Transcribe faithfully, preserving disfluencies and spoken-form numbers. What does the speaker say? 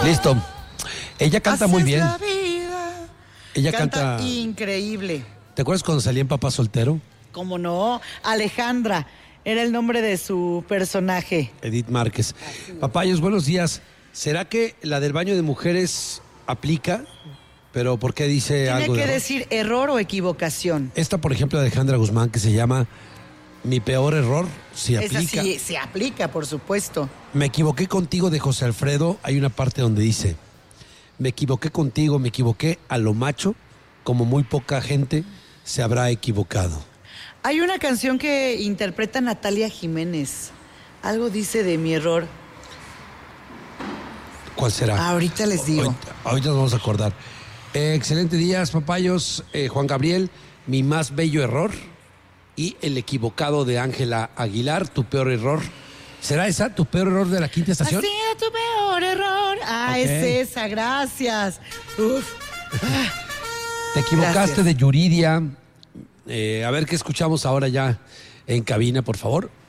Listo. Ella canta Así muy es bien. la vida. Ella Canta, canta. increíble. ¿Te acuerdas cuando salía en Papá Soltero? ¿Cómo no? Alejandra era el nombre de su personaje. Edith Márquez. Papayos, buenos días. ¿Será que la del baño de mujeres aplica? ¿Pero por qué dice Tiene algo que de error? decir error o equivocación. Esta, por ejemplo, de Alejandra Guzmán, que se llama Mi peor error, si Esa aplica. sí se aplica, por supuesto. Me equivoqué contigo, de José Alfredo. Hay una parte donde dice: me equivoqué contigo, me equivoqué a lo macho, como muy poca gente se habrá equivocado. Hay una canción que interpreta Natalia Jiménez. Algo dice de mi error. ¿Cuál será? Ahorita les digo. Ahorita, ahorita nos vamos a acordar. Eh, excelente días, papayos. Eh, Juan Gabriel, mi más bello error. Y el equivocado de Ángela Aguilar, tu peor error. ¿Será esa tu peor error de la quinta estación? Ha sido tu peor error. Ah, Ok. es esa, gracias. Uf. Te equivocaste Gracias. de Yuridia. Eh, a ver qué escuchamos ahora ya en cabina, por favor.